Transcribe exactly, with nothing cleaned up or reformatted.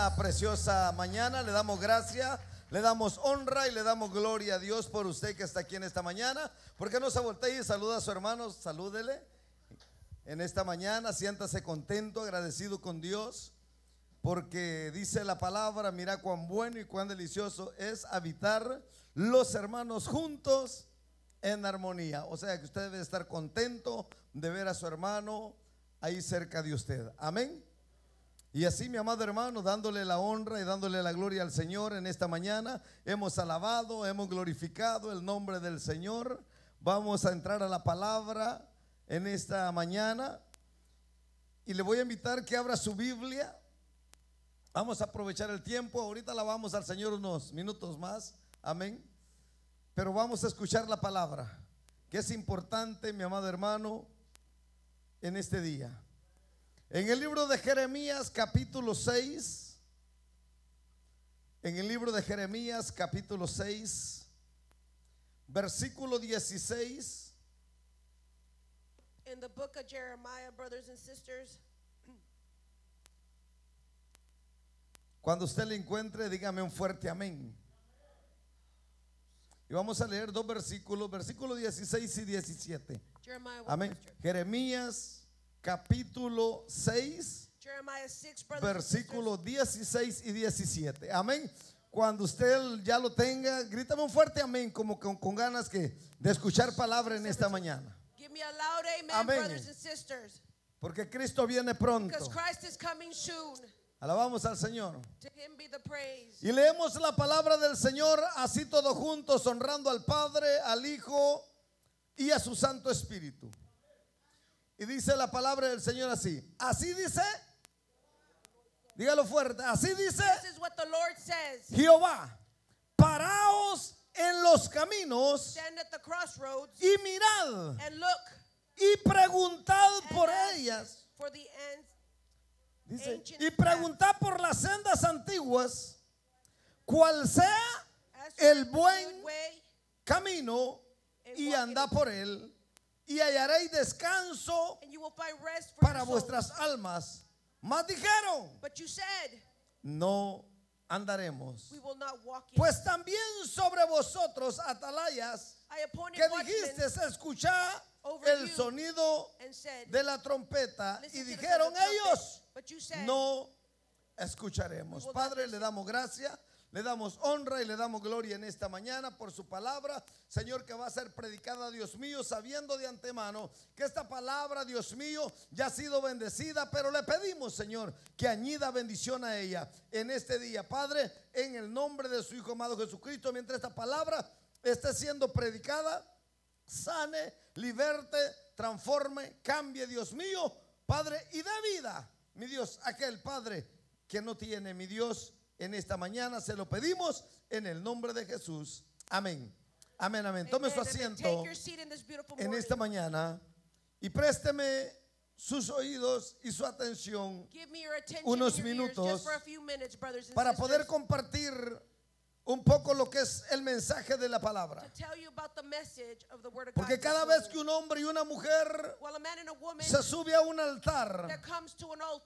Preciosa mañana, le damos gracias, le damos honra y le damos gloria a Dios por usted que está aquí en esta mañana. ¿Por qué no se voltea y saluda a su hermano? Salúdele en esta mañana, siéntase contento, agradecido con Dios, porque dice la palabra: mira cuán bueno y cuán delicioso es habitar los hermanos juntos en armonía. O sea que usted debe estar contento de ver a su hermano ahí cerca de usted. Amén. Y así, mi amado hermano, dándole la honra y dándole la gloria al Señor en esta mañana, hemos alabado, hemos glorificado el nombre del Señor. Vamos a entrar a la palabra en esta mañana y le voy a invitar que abra su Biblia. Vamos a aprovechar el tiempo, ahorita la vamos al Señor unos minutos más, amén. Pero vamos a escuchar la palabra, que es importante, mi amado hermano, en este día. En el libro de Jeremías capítulo seis, en el libro de Jeremías capítulo seis, versículo dieciséis. In the book of Jeremiah, brothers and sisters. Cuando usted le encuentre, dígame un fuerte amén. Y vamos a leer dos versículos, versículos dieciséis y diecisiete. Jeremiah, Amén. Jeremías capítulo seis, Jeremiah six, versículos dieciséis y diecisiete. Amén. Cuando usted ya lo tenga, grítame un fuerte amén, como con, con ganas que, de escuchar palabra en esta mañana. Give me a loud amen, Amén. brothers and sisters. Porque Cristo viene pronto. Because Christ is coming soon. Alabamos al Señor. To him be the praise. Y leemos la palabra del Señor así todos juntos, honrando al Padre, al Hijo y a su Santo Espíritu. Y dice la palabra del Señor así. Así dice, dígalo fuerte, así dice This is what the Lord says. Jehová: paraos en los caminos Stand at the crossroads y mirad and look y preguntad and por ask ellas. for the ends. Dice, ancient y preguntad por las sendas antiguas, cuál sea Ask for el the buen good way camino, and y walk in andad it. por él, y hallaréis descanso And you will find rest for para your souls. vuestras almas. Mas dijeron: But you said, no andaremos. we will not walk in. Pues también sobre vosotros, atalayas, I appointed que watchmen dijiste escuchar over el you sonido and said, de la trompeta, y listen to the sound dijeron of the trumpet. ellos: But you said, no escucharemos. We will not Padre, le listen. damos gracias, le damos honra y le damos gloria en esta mañana por su palabra, Señor, que va a ser predicada, Dios mío, sabiendo de antemano que esta palabra, Dios mío, ya ha sido bendecida, pero le pedimos, Señor, que añida bendición a ella en este día, Padre, en el nombre de su Hijo amado Jesucristo. Mientras esta palabra esté siendo predicada, sane, liberte, transforme, cambie, Dios mío, Padre, y dé vida, mi Dios, aquel Padre que no tiene, mi Dios. En esta mañana se lo pedimos en el nombre de Jesús. Amén. Amén, amén. Tome Amen, su amen. asiento Take your seat in this beautiful en morning. esta mañana y présteme sus oídos y su atención Give me your attention unos and your ears minutos just for a few minutes, brothers and para sisters, poder compartir un poco lo que es el mensaje de la palabra. to tell you about the message of the word of Porque God. cada this vez que morning. un hombre y una mujer Well, a man and a woman se sube a un altar, that comes to an altar,